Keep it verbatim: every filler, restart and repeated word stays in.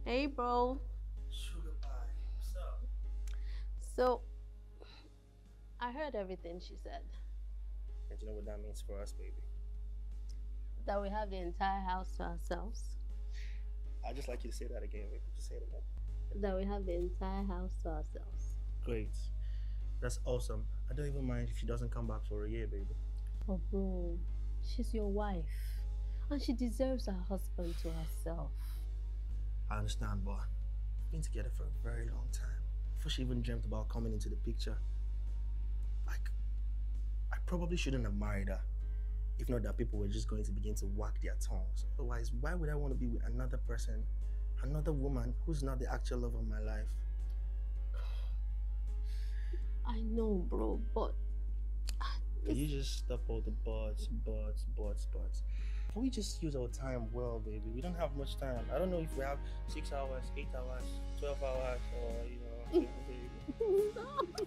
Hey, bro. Sugar pie. What's up? So, I heard everything she said. And you know what that means for us, baby? That we have the entire house to ourselves. I'd just like you to say that again, baby. Just say it again. That we have the entire house to ourselves. Great. That's awesome. I don't even mind if she doesn't come back for a year, baby. Oh, bro, she's your wife. And she deserves her husband to herself. I understand, but we've been together for a very long time. Before she even dreamt about coming into the picture. Like, I probably shouldn't have married her. If not that people were just going to begin to whack their tongues. Otherwise, why would I want to be with another person, another woman who's not the actual love of my life? I know, bro, but... Can you just stop all the buts, buts, buts, buts? Can we just use our time well, baby? We don't have much time. I don't know if we have six hours, eight hours, twelve hours, or, you know...